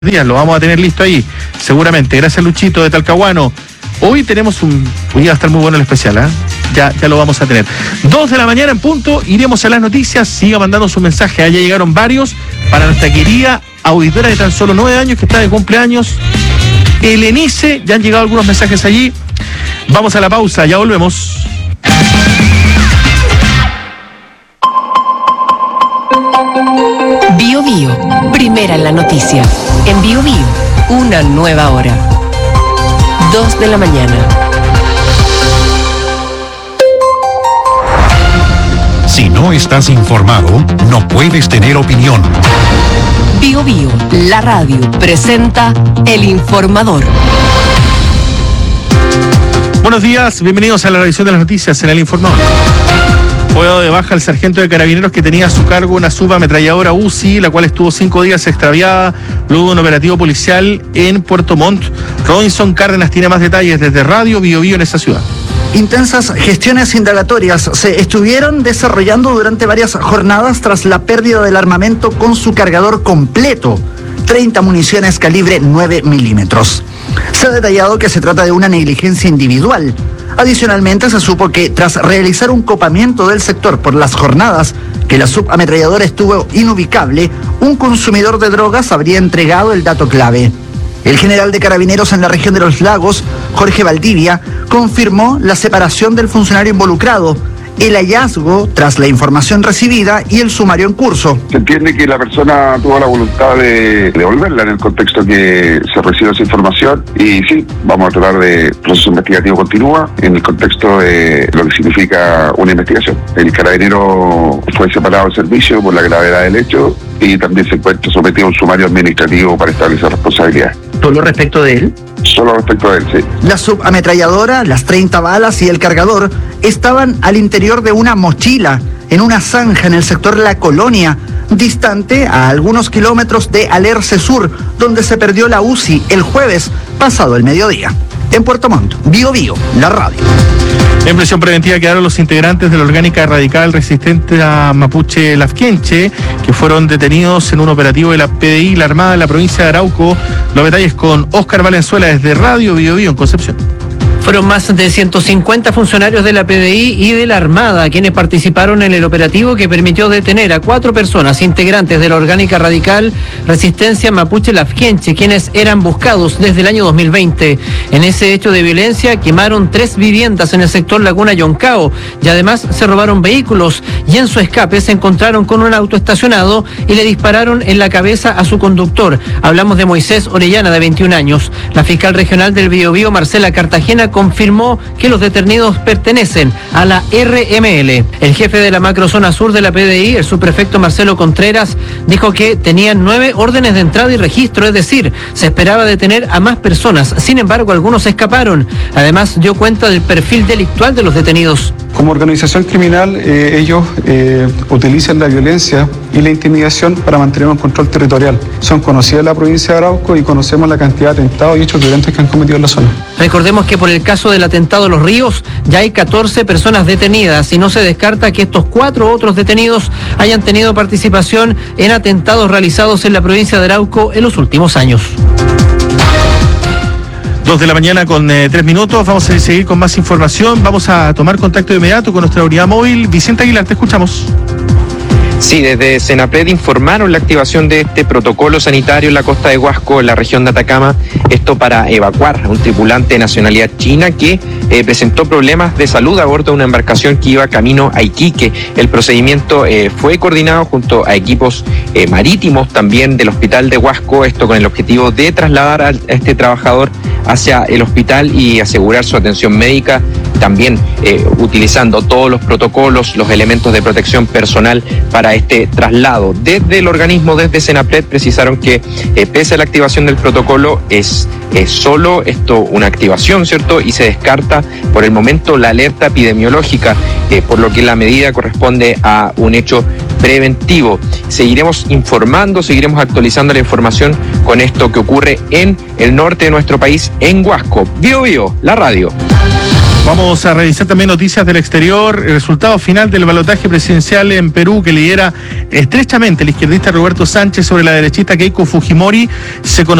días, lo vamos a tener listo ahí, seguramente. Gracias, Luchito de Talcahuano. Hoy va a estar muy bueno el especial, ¿eh? Ya lo vamos a tener. 2 de la mañana en punto, iremos a las noticias. Siga mandando su mensaje, allá llegaron varios para nuestra querida auditora de tan solo 9 años que está de cumpleaños, Elenice. Ya han llegado algunos mensajes allí. Vamos a la pausa, ya volvemos. Bio Bio, primera en la noticia. En Bio Bio, una nueva hora. 2 de la mañana. Si no estás informado, no puedes tener opinión. Bio Bio, la radio, presenta El Informador. Buenos días, bienvenidos a la revisión de las noticias en El Informador. Fue dado de baja el sargento de carabineros que tenía a su cargo una subametralladora UCI, la cual estuvo 5 días extraviada luego de un operativo policial en Puerto Montt. Robinson Cárdenas tiene más detalles desde Radio Bio Bio en esa ciudad. Intensas gestiones indagatorias se estuvieron desarrollando durante varias jornadas tras la pérdida del armamento con su cargador completo, 30 municiones calibre 9 milímetros. Se ha detallado que se trata de una negligencia individual. Adicionalmente, se supo que tras realizar un copamiento del sector por las jornadas que la subametralladora estuvo inubicable, un consumidor de drogas habría entregado el dato clave. El general de Carabineros en la región de Los Lagos, Jorge Valdivia, confirmó la separación del funcionario involucrado, el hallazgo tras la información recibida y el sumario en curso. Se entiende que la persona tuvo la voluntad de devolverla en el contexto que se recibió esa información y sí, vamos a tratar de proceso investigativo continúa en el contexto de lo que significa una investigación. El carabinero fue separado del servicio por la gravedad del hecho y también se encuentra sometido a un sumario administrativo para establecer responsabilidades. ¿Solo respecto de él? Solo respecto a él, sí. La subametralladora, las 30 balas y el cargador estaban al interior de una mochila en una zanja en el sector La Colonia, distante a algunos kilómetros de Alerce Sur, donde se perdió la UCI el jueves pasado el mediodía. En Puerto Montt, Bio Bio, la radio. En prisión preventiva quedaron los integrantes de la orgánica radical resistente a Mapuche Lafkenche, que fueron detenidos en un operativo de la PDI y la Armada en la provincia de Arauco. Los detalles con Óscar Valenzuela desde Radio Bio Bio en Concepción. Fueron más de 150 funcionarios de la PDI y de la Armada quienes participaron en el operativo que permitió detener a 4 personas integrantes de la orgánica radical Resistencia Mapuche Lafkenche, quienes eran buscados desde el año 2020. En ese hecho de violencia quemaron 3 viviendas en el sector Laguna Yoncao y además se robaron vehículos y en su escape se encontraron con un auto estacionado y le dispararon en la cabeza a su conductor. Hablamos de Moisés Orellana, de 21 años. La fiscal regional del Biobío, Marcela Cartagena, confirmó que los detenidos pertenecen a la RML. El jefe de la macrozona sur de la PDI, el subprefecto Marcelo Contreras, dijo que tenían 9 órdenes de entrada y registro, es decir, se esperaba detener a más personas. Sin embargo, algunos escaparon. Además, dio cuenta del perfil delictual de los detenidos. Como organización criminal, ellos utilizan la violencia y la intimidación para mantener un control territorial. Son conocidas en la provincia de Arauco y conocemos la cantidad de atentados y hechos violentos que han cometido en la zona. Recordemos que por el caso del atentado a Los Ríos ya hay 14 personas detenidas y no se descarta que estos 4 otros detenidos hayan tenido participación en atentados realizados en la provincia de Arauco en los últimos años. 2 de la mañana con 3 minutos. Vamos a seguir con más información. Vamos a tomar contacto de inmediato con nuestra unidad móvil. Vicente Aguilar, te escuchamos. Sí, desde Senapred informaron la activación de este protocolo sanitario en la costa de Huasco, en la región de Atacama, esto para evacuar a un tripulante de nacionalidad china que presentó problemas de salud a bordo de una embarcación que iba camino a Iquique. El procedimiento fue coordinado junto a equipos marítimos también del hospital de Huasco, esto con el objetivo de trasladar a este trabajador hacia el hospital y asegurar su atención médica, también utilizando todos los protocolos, los elementos de protección personal para este traslado. Desde el organismo, desde Senapred, precisaron que pese a la activación del protocolo es solo esto una activación, ¿cierto? Y se descarta por el momento la alerta epidemiológica, por lo que la medida corresponde a un hecho preventivo. Seguiremos informando, seguiremos actualizando la información con esto que ocurre en el norte de nuestro país, en Huasco. Bio Bio, la radio. Vamos a revisar también noticias del exterior. El resultado final del balotaje presidencial en Perú, que lidera estrechamente el izquierdista Roberto Sánchez sobre la derechista Keiko Fujimori, se conoció